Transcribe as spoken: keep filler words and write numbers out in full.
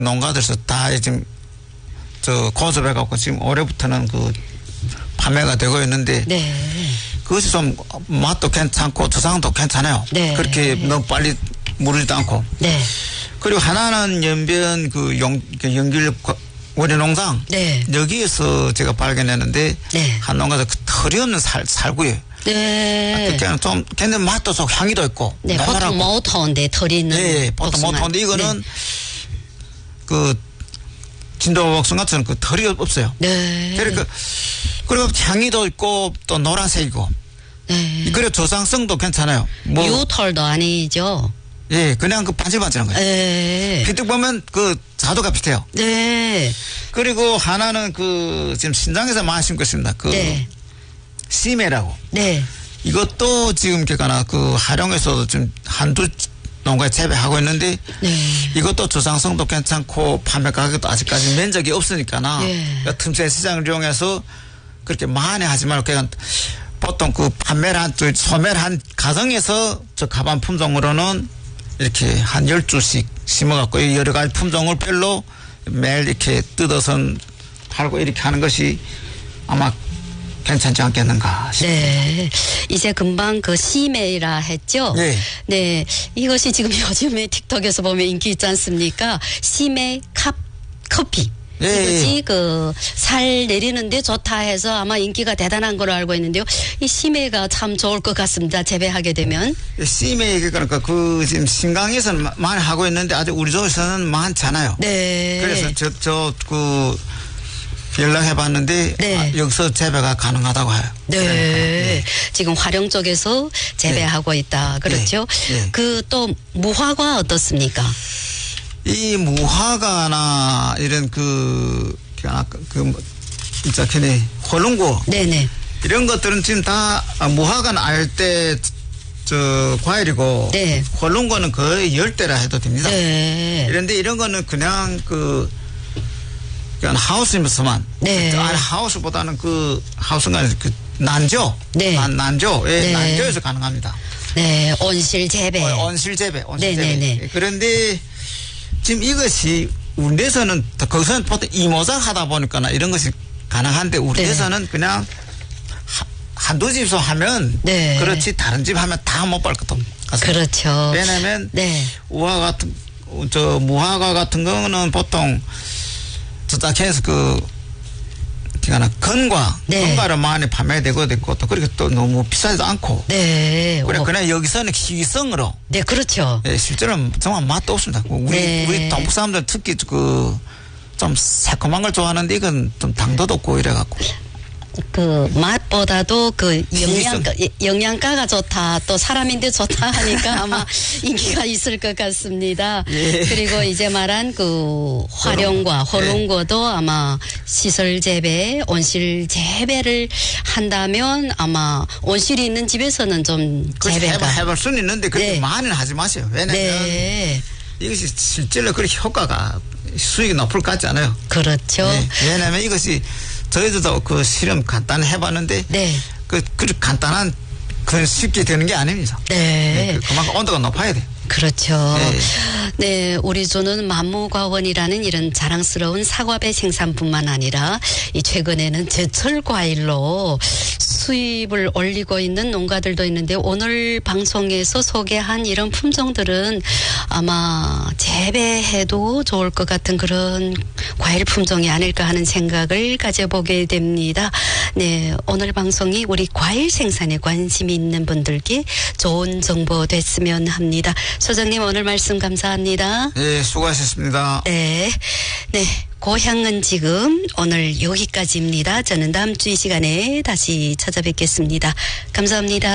농가들에서 다 지금 저 고집해갖고 지금 올해부터는 그 판매가 되고 있는데 네. 그것이 좀 맛도 괜찮고 저장도 괜찮아요. 네. 그렇게 너무 빨리 무르지도 않고. 네. 그리고 하나는 연변 그 용, 그 연길 원예농장. 네. 여기에서 제가 발견했는데 네. 한 농가에서 그 털이 없는 살, 살구예요. 네. 그냥 좀 걔는 맛도 좋고 향기도 있고. 네. 보통 모터인데 털이 있는. 네. 보통 모터인데 이거는 네. 그 진도 복숭아처럼 그 털이 없어요. 네. 그러니까 그리고 향기도 있고 또 노란색이고. 네. 그리고 저장성도 괜찮아요. 뭐 유털도 아니죠. 예, 그냥 그 반질반질한 거예요. 네. 피뚝 보면 그 자두가 비슷해요. 네. 그리고 하나는 그 지금 신장에서 많이 심고 있습니다. 그 네. 씨메라고. 네. 이것도 지금 걔가 그 활용해서 좀 한두 농가에 재배하고 있는데 네. 이것도 저장성도 괜찮고 판매 가격도 아직까지 면적이 없으니까나 네. 그러니까 틈새 시장을 이용해서 그렇게 많이 하지 말고 그냥 보통 그 판매를 한, 소매를 한 가정에서 저 가반 품종으로는 이렇게 한 열 주씩 심어갖고 여러 가지 품종을 별로 매일 이렇게 뜯어서 팔고 이렇게 하는 것이 아마 괜찮지 않겠는가 싶습니다. 네. 이제 금방 그 시메이라 했죠? 네. 네. 이것이 지금 요즘에 틱톡에서 보면 인기 있지 않습니까? 시메 컵, 커피. 예, 이것이 예. 그 살 내리는데 좋다 해서 아마 인기가 대단한 걸로 알고 있는데요. 이 시메가 참 좋을 것 같습니다. 재배하게 되면. 씨메 그러니까 그 지금 신강에서는 많이 하고 있는데 아직 우리 쪽에서는 많지 않아요. 네. 그래서 저 저 그 연락해봤는데 네. 아, 여기서 재배가 가능하다고 해요. 네. 네. 지금 활용 쪽에서 재배하고 네. 있다. 그렇죠. 네. 네. 그 또 무화과 어떻습니까? 이 무화과나 이런 그, 그, 진짜, 걔네, 호롱고. 네네. 이런 것들은 지금 다 무화과는 알대, 저, 과일이고. 네. 호롱고는 거의 열대라 해도 됩니다. 네. 이런데 이런 거는 그냥 그, 그냥 하우스에서만. 네. 아니, 하우스보다는 그, 하우스가 그, 난조. 네. 난, 난조. 예, 네. 난조에서 가능합니다. 네. 온실 재배. 어, 온실 재배. 온실 네네네. 재배. 그런데, 지금 이것이 우리에서는 거기서는 보통 이모작 하다 보니까 이런 것이 가능한데 우리에서는 네. 그냥 하, 한두 집에서 하면 네. 그렇지 다른 집 하면 다 못 발 것도 같습니다. 그렇죠. 왜냐하면 네. 우화 같은 저 무화과 같은 거는 보통 저짝해서 그 기가나 건과 네. 건과를 많이 판매되고 됐고 또 그렇게 또 너무 비싸지도 않고. 네. 그래 오. 그냥 여기서는 희귀성으로. 네, 그렇죠. 네, 실제로는 정말 맛도 없습니다. 우리 네. 우리 동북 사람들 특히 그 좀 새콤한 걸 좋아하는데 이건 좀 당도도 없고 이래갖고. 그 맛보다도 그 영양가, 희귀성. 영양가가 좋다 또 사람인데 좋다 하니까 아마 인기가 있을 것 같습니다. 예. 그리고 이제 말한 그 활용과 호롱고도 예. 아마 시설 재배, 온실 재배를 한다면 아마 온실이 있는 집에서는 좀 재배가 해봐, 해볼 수는 있는데 그렇게 네. 많이는 하지 마세요. 왜냐면 네. 이것이 실제로 그렇게 효과가 수익이 높을 것 같지 않아요. 그렇죠. 네. 왜냐면 이것이 저희들도 그 실험 간단히 해봤는데 네. 그, 그 간단한 그건 쉽게 되는 게 아닙니다. 네. 네. 그만큼 온도가 높아야 돼요. 그렇죠. 네. 네, 우리 조는 만무과원이라는 이런 자랑스러운 사과배 생산뿐만 아니라 이 최근에는 제철 과일로 수입을 올리고 있는 농가들도 있는데 오늘 방송에서 소개한 이런 품종들은 아마 재배해도 좋을 것 같은 그런 과일 품종이 아닐까 하는 생각을 가져보게 됩니다. 네, 오늘 방송이 우리 과일 생산에 관심이 있는 분들께 좋은 정보 됐으면 합니다. 소장님 오늘 말씀 감사합니다. 네, 수고하셨습니다. 네. 네. 고향은 지금 오늘 여기까지입니다. 저는 다음 주 이 시간에 다시 찾아뵙겠습니다. 감사합니다.